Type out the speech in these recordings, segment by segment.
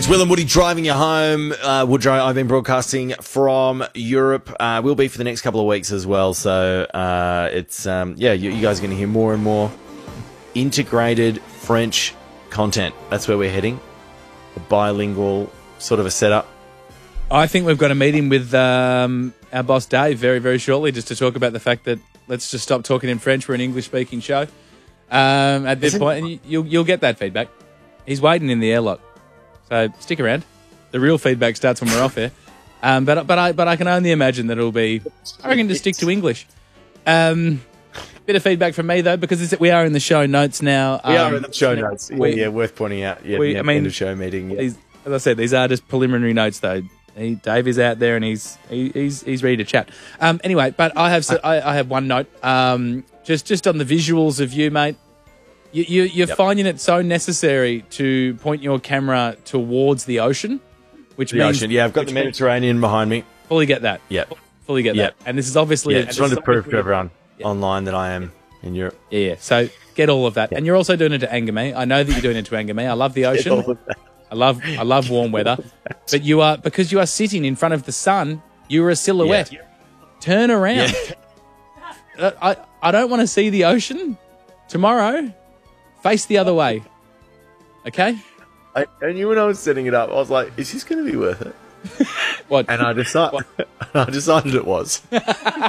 Will and Woody driving you home. Woodrow, I've been broadcasting from Europe. Will be for the next couple of weeks as well. So it's you guys are going to hear more and more integrated French content. That's where we're heading. A bilingual sort of a setup. I think we've got a meeting with our boss Dave very, very shortly, just to talk about the fact that let's just stop talking in French. We're an English-speaking show at this point, and you'll get that feedback. He's waiting in the airlock, so stick around. The real feedback starts when we're off air. But I can only imagine that it'll be, I reckon, to stick to English. Bit of feedback from me though, because we are in the show notes now. We are in the show notes. Worth pointing out. End of show meeting. Yeah. As I said, these are just preliminary notes though. Dave is out there and he's ready to chat. Anyway, but I have one note. Just on the visuals of you, mate. You're finding it so necessary to point your camera towards the ocean, which means ocean. Yeah, I've got the Mediterranean behind me. Fully get that. Yeah, fully get that. And this is obviously just wanted to prove to everyone online that I am in Europe. Yeah. So get all of that, and you're also doing it to anger me. I know that you're doing it to anger me. I love the ocean. I love warm weather, but because you are sitting in front of the sun, you are a silhouette. Yeah. Turn around. Yeah. I don't want to see the ocean tomorrow. Face the other way. Okay? I knew when I was setting it up, I was like, is this going to be worth it? What? And I decided it was. All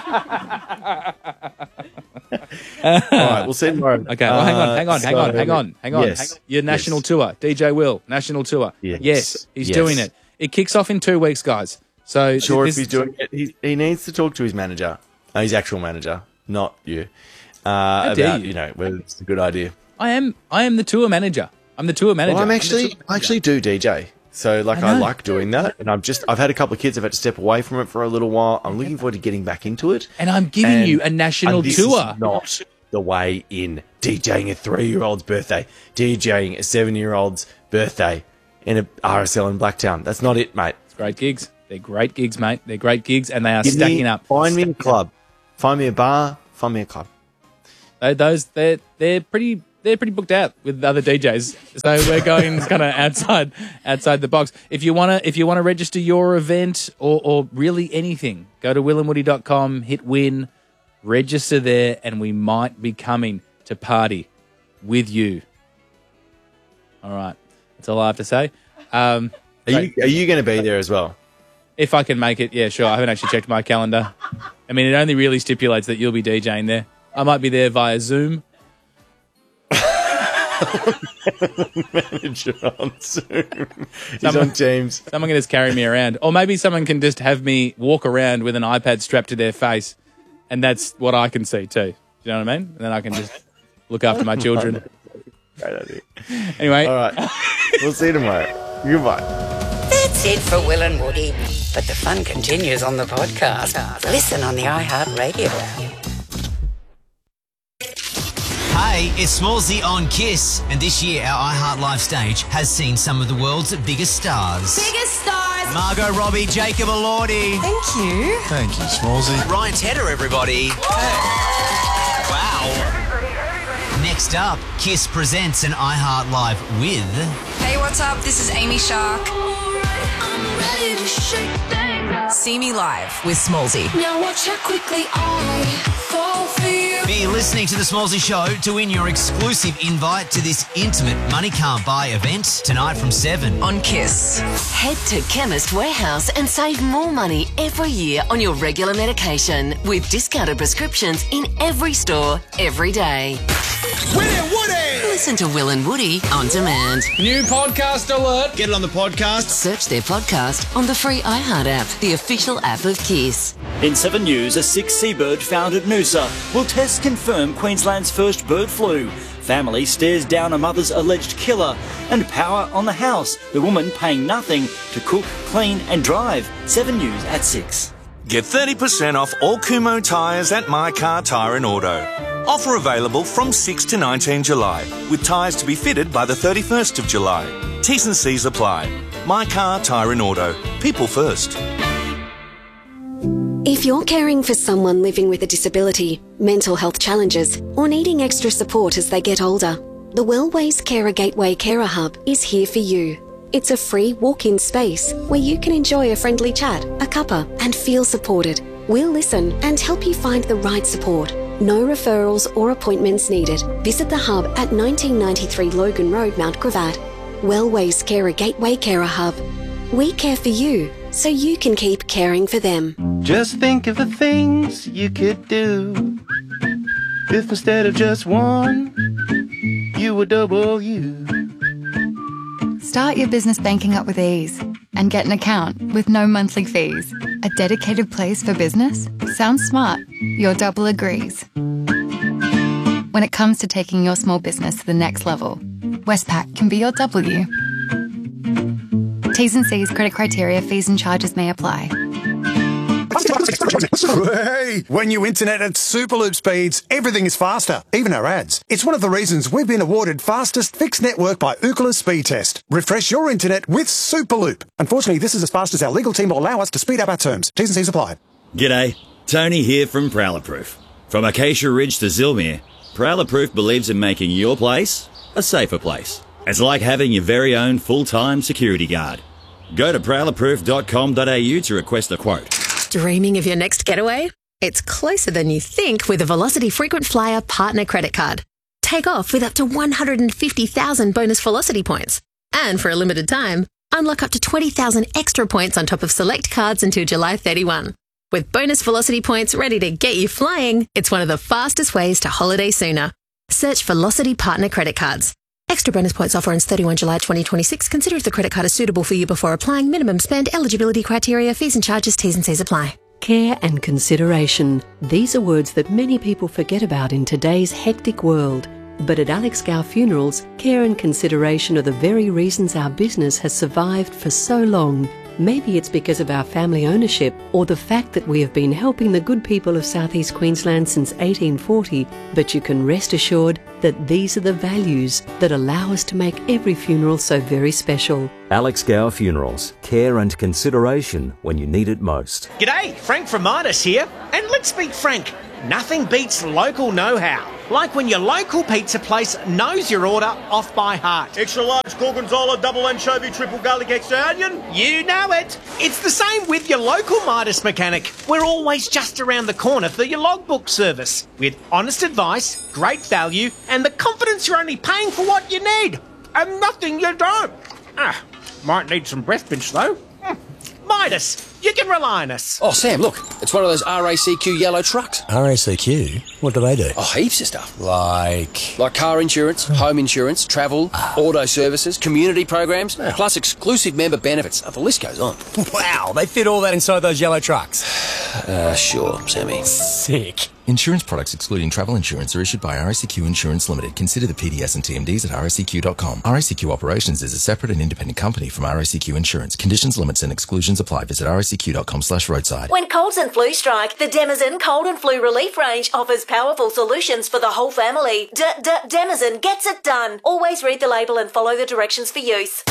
right, we'll see you tomorrow. Okay, well, hang on. Your national tour, DJ Will, national tour. Yes, he's doing it. It kicks off in 2 weeks, guys. So sure, if he's doing it, he needs to talk to his manager, his actual manager, not you. About whether it's a good idea. I am the tour manager. I'm the tour manager. Well, I actually do DJ. So I like doing that, and I've had a couple of kids. I've had to step away from it for a little while. I'm looking forward to getting back into it. And I'm giving you a national this tour. Is not the way in. DJing a 3-year-old's birthday, DJing a 7-year-old's birthday in a RSL in Blacktown. That's not it, mate. It's great gigs. They're great gigs, mate. They're great gigs, and they are stacking up. Find me a club. Find me a bar. Find me a club. They're pretty booked out with other DJs, so we're going kind of outside the box. If you wanna register your event or really anything, go to willandwoody.com, hit win, register there, and we might be coming to party with you. All right, that's all I have to say. Are you going to be there as well? If I can make it, yeah, sure. I haven't actually checked my calendar. I mean, it only really stipulates that you'll be DJing there. I might be there via Zoom. Manager on Zoom. He's on Teams. Someone can just carry me around. Or maybe someone can just have me walk around with an iPad strapped to their face, and that's what I can see too. Do you know what I mean? And then I can just look after my children. Great idea. Anyway. All right. We'll see you tomorrow. Goodbye. That's it for Will and Woody. But the fun continues on the podcast. Listen on the iHeartRadio app. Hey, it's Smallsy on KISS, and this year our iHeart Live stage has seen some of the world's biggest stars. Biggest stars! Margot Robbie, Jacob Elordi. Thank you. Thank you, Smallsy. Ryan Tedder, everybody. Wow. Next up, KISS presents an iHeart Live with... Hey, what's up? This is Amy Shark. I'm ready to shake things up. See me live with Smallsy. Now watch how quickly I fall for you. Be listening to The Smallsy Show to win your exclusive invite to this intimate Money Can't Buy event tonight from 7 on KISS. Head to Chemist Warehouse and save more money every year on your regular medication with discounted prescriptions in every store, every day. Will and Woody! Listen to Will and Woody on demand. New podcast alert. Get it on the podcast. Search their podcast on the free iHeart app, the official app of KISS. In 7 News, a sick seabird found at Noosa. Will tests confirm Queensland's first bird flu? Family stares down a mother's alleged killer. And power on the house. The woman paying nothing to cook, clean and drive. 7 News at 6. Get 30% off all Kumho tyres at My Car Tyre and Auto. Offer available from 6 to 19 July, with tyres to be fitted by the 31st of July. T's and C's apply. My Car Tyre and Auto. People first. If you're caring for someone living with a disability, mental health challenges, or needing extra support as they get older, the Wellways Carer Gateway Carer Hub is here for you. It's a free walk-in space where you can enjoy a friendly chat, a cuppa, and feel supported. We'll listen and help you find the right support. No referrals or appointments needed. Visit the Hub at 1993 Logan Road, Mount Gravatt. Wellways Carer Gateway Carer Hub. We care for you, so you can keep caring for them. Just think of the things you could do if instead of just one, you were double you. Start your business banking up with ease and get an account with no monthly fees. A dedicated place for business? Sounds smart. Your double agrees. When it comes to taking your small business to the next level, Westpac can be your W. T's and C's, credit criteria, fees and charges may apply. Hey, when you internet at Superloop speeds, everything is faster, even our ads. It's one of the reasons we've been awarded fastest fixed network by Ookla Speed Test. Refresh your internet with Superloop. Unfortunately, this is as fast as our legal team will allow us to speed up our terms. T's and C's apply. G'day, Tony here from Prowlerproof. From Acacia Ridge to Zilmere, Prowlerproof believes in making your place a safer place. It's like having your very own full-time security guard. Go to prowlerproof.com.au to request a quote. Dreaming of your next getaway? It's closer than you think with a Velocity Frequent Flyer Partner Credit Card. Take off with up to 150,000 bonus Velocity points. And for a limited time, unlock up to 20,000 extra points on top of select cards until July 31. With bonus Velocity points ready to get you flying, it's one of the fastest ways to holiday sooner. Search Velocity Partner Credit Cards. Extra bonus points offer ends 31 July 2026. Consider if the credit card is suitable for you before applying. Minimum spend, eligibility criteria, fees and charges, T's and C's apply. Care and consideration. These are words that many people forget about in today's hectic world. But at Alex Gow Funerals, care and consideration are the very reasons our business has survived for so long. Maybe it's because of our family ownership or the fact that we have been helping the good people of Southeast Queensland since 1840, but you can rest assured that these are the values that allow us to make every funeral so very special. Alex Gower Funerals. Care and consideration when you need it most. G'day, Frank from Midas here. And let's be frank, nothing beats local know-how. Like when your local pizza place knows your order off by heart. Extra large gorgonzola, double anchovy, triple garlic, extra onion. You know it. It's the same with your local Midas mechanic. We're always just around the corner for your logbook service. With honest advice, great value, and the confidence you're only paying for what you need. And nothing you don't. Might need some breath mints though. Midas, you can rely on us. Oh, Sam, look. It's one of those RACQ yellow trucks. RACQ? What do they do? Oh, heaps of stuff. Like car insurance, home insurance, travel, auto services, community programs, plus exclusive member benefits. Oh, the list goes on. Wow, they fit all that inside those yellow trucks. Sure, Sammy. Sick. Insurance products excluding travel insurance are issued by RACQ Insurance Limited. Consider the PDS and TMDs at racq.com. RACQ Operations is a separate and independent company from RACQ Insurance. Conditions, limits and exclusions apply. Visit racq.com/roadside. When colds and flu strike, the Demazen Cold and Flu Relief range offers powerful solutions for the whole family. Demazen gets it done. Always read the label and follow the directions for use.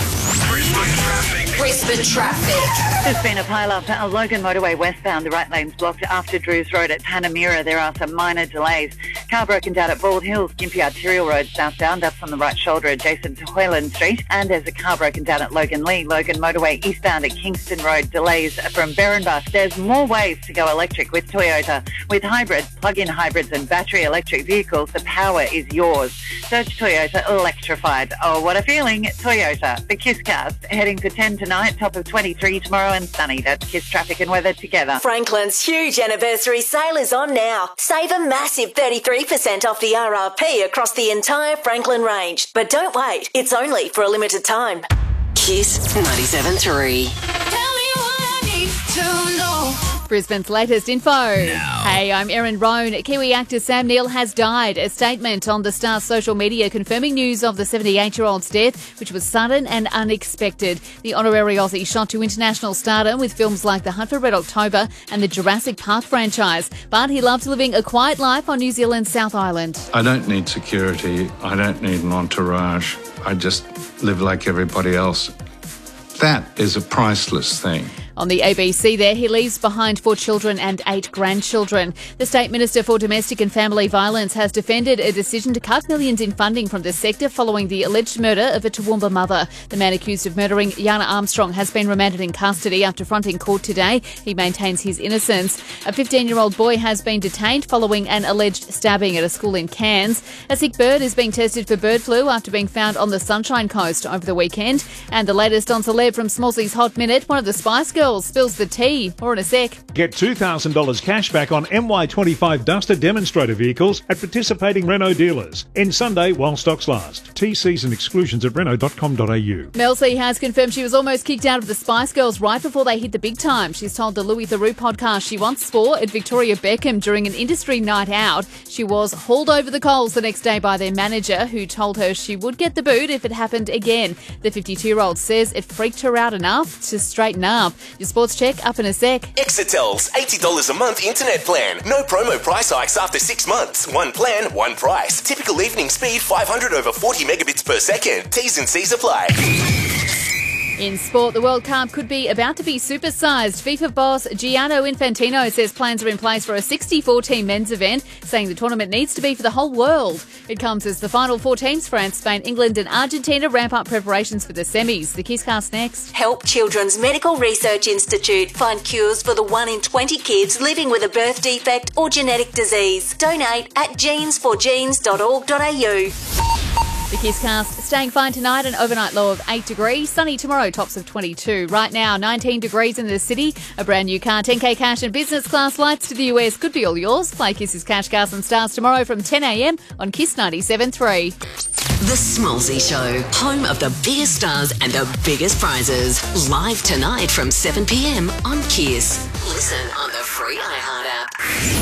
Brisbane traffic. There's been a pile-up at Logan Motorway westbound. The right lane's blocked after Drews Road at Panamera. There are some minor delays. Car broken down at Bald Hills, Gympie Arterial Road southbound. That's on the right shoulder adjacent to Hoyland Street. And there's a car broken down at Logan Lee. Logan Motorway eastbound at Kingston Road. Delays from Berrenbus. There's more ways to go electric with Toyota. With hybrid, plug-in hybrids and battery electric vehicles, the power is yours. Search Toyota Electrified. Oh, what a feeling. Toyota. The KISScast. Heading to 10 tonight, top of 23 tomorrow and sunny. That's KISS traffic and weather together. Franklin's huge anniversary sale is on now. Save a massive 33% off the RRP across the entire Franklin range. But don't wait, it's only for a limited time. Kiss 97.3. Tell me what I need to know. Brisbane's latest info. Hey, I'm Erin Roan. Kiwi actor Sam Neill has died. A statement on the Star's social media confirming news of the 78-year-old's death, which was sudden and unexpected. The honorary Aussie shot to international stardom with films like The Hunt for Red October and the Jurassic Park franchise. But he loved living a quiet life on New Zealand's South Island. I don't need security. I don't need an entourage. I just live like everybody else. That is a priceless thing. On the ABC there, he leaves behind 4 children and 8 grandchildren. The State Minister for Domestic and Family Violence has defended a decision to cut millions in funding from the sector following the alleged murder of a Toowoomba mother. The man accused of murdering Yana Armstrong has been remanded in custody after fronting court today. He maintains his innocence. A 15-year-old boy has been detained following an alleged stabbing at a school in Cairns. A sick bird is being tested for bird flu after being found on the Sunshine Coast over the weekend. And the latest on Celeb from Smallsy's Hot Minute, one of the Spice Girls spills the tea. More in a sec. Get $2,000 cash back on MY25 Duster demonstrator vehicles at participating Renault dealers. End Sunday while stocks last. T-C's and exclusions at Renault.com.au. Mel C has confirmed she was almost kicked out of the Spice Girls right before they hit the big time. She's told the Louis Theroux podcast she once swore at Victoria Beckham during an industry night out. She was hauled over the coals the next day by their manager, who told her she would get the boot if it happened again. The 52-year-old says it freaked her out enough to straighten up. Your sports check up in a sec. Exetel's $80 a month internet plan. No promo price hikes after 6 months. One plan, one price. Typical evening speed 500 over 40 megabits per second. T's and C's apply. In sport, the World Cup could be about to be supersized. FIFA boss Gianni Infantino says plans are in place for a 64-team men's event, saying the tournament needs to be for the whole world. It comes as the final 4 teams, France, Spain, England and Argentina, ramp up preparations for the semis. The Kisscast next. Help Children's Medical Research Institute find cures for the 1 in 20 kids living with a birth defect or genetic disease. Donate at genes4genes.org.au. The Kisscast staying fine tonight, an overnight low of 8 degrees. Sunny tomorrow, tops of 22. Right now, 19 degrees in the city. A brand new car, 10k cash and business class flights to the US could be all yours. Play Kiss's Cash, Cars and Stars tomorrow from 10 a.m. on Kiss 97.3. The Smallsy Show, home of the biggest stars and the biggest prizes. Live tonight from 7 p.m. on Kiss. Listen on the free iHeart app.